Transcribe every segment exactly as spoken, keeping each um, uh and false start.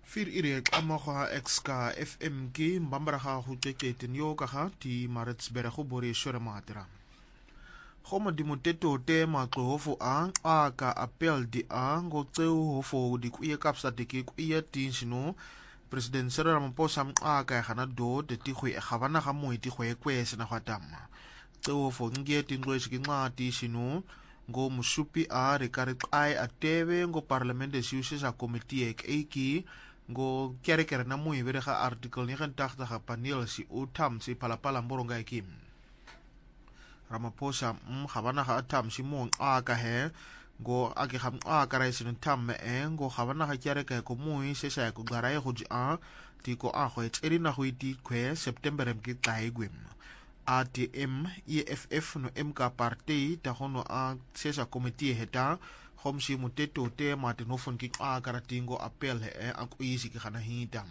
Fir irek amaga exka F M K mbambaraga hutete nyoka ha ti maritsbere go bore shore matera. Goma di moteto te matlofo a aka appel di a go tseu hofo di kuye kapsa de ke kuye tinshino President Cyril Ramaphosa aka gana do de ti go e gabana ga mo ti go e kwese na gatama. Tseu fo ngie tingwe shi nqati shino ngo musupi a re kare ai atebe ngo parliamente siuse sa committee ek eki ngo kere kere na mui bere ga article ni kan takta ga panel si utam si palapala mboronga ekim Ramaphosa m khabana ga atam si mong a ka he ngo ake kham a ka rai sin tam me e ngo khabana ga kere ka ko mui se sa ko garai go ji a ti ko a go etseri na go iti kwe September em ke tsae gwem A T M E F F no M K party ta hono a sesa committee heta homsi muteto te mate no fon ki a karatingo appel he a kuisi ki khana hitam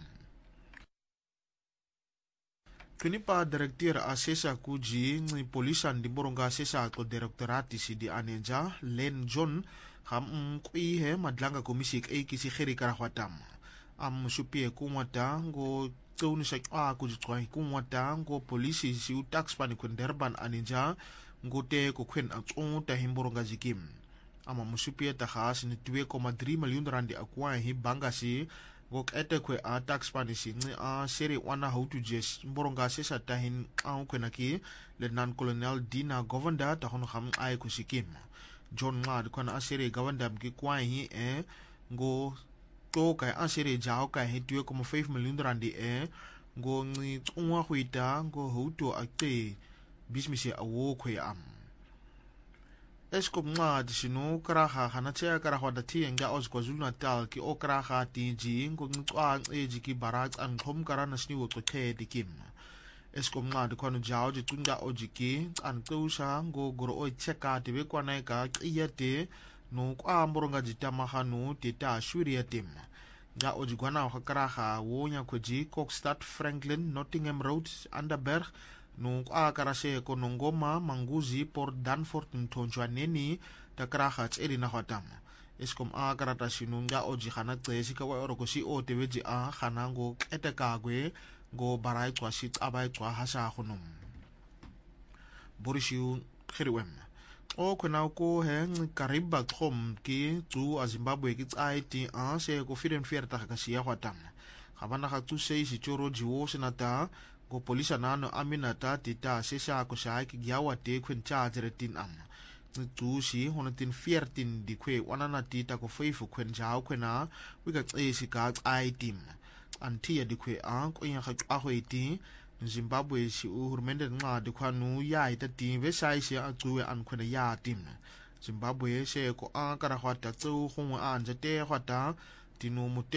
Kunipa director a sesa kuji ni polisan di boronga sesa ko directorati si di aneja Len John ham kui he madlanga komisi e ki si khiri karawatam am supie kumata ngo tsoni sa a ku tswa ku ngwata ngo police si u tax pani ku derban aninja ngo te ko kwen a tso ta himboronga zikim ama musupie ta khas ni two point three million rand akwa hi banga si ngo kete ku a tax pani si ni a seri wana how to just mboronga se sa ta hin a ku na ki lieutenant colonel Dina Govanda ta hono kham ai ku sikim John Ngad ku na seri Govanda ki kwa hi e ngo to kai asere jao kai he two point five million rand e ngo ngi tswa huita ngo huto ate business awo khwe am Eskom nga disino kraha hana tsia kraha da ti nga os KwaZulu Natal ki okraha ti ji ngo ngtswa e ji ki barak an khom karana sni wo to the dikim Eskom nga de kono jao ji tunga ojiki an tsusa ngo goro o cheka te be kwana ka iyate no kwa mboronga jitama hanu teta shuri yatim ga ojigwana hakaraha wonya koji Kokstad Franklin Nottingham Road Anderberg no kwa karase ko ngoma manguzi por Danford ntonjwaneni takaraha tseri na hatama Eskom a karata sinunga ojihana tsesi ka wa orokosi o tebeji a khanango etekagwe go barai kwa sit abai kwa hasa khunum Borishiu khiriwem o kuna ko he kariba khom ki tu a Zimbabwe ki tsai ti a se ko firen fierta ka sia hwatam khabana ka tu sei si choro jiwo senata go polisa nano aminata ti ta se sa ko sai ki gyawa te khwen cha tin am tu si honatin fiertin di khwe wanana ti ta ko feifu khwen jaw khwena wi ka tse si ka tsai tim antia di khwe a ko nya ka a hweti Zimbabwe si uhurmende nga de kwanu ya ita tin ve sai se a tsuwe an khwena ya tim Zimbabwe se ko a kara hwata tsu khong a anje te hwata tinu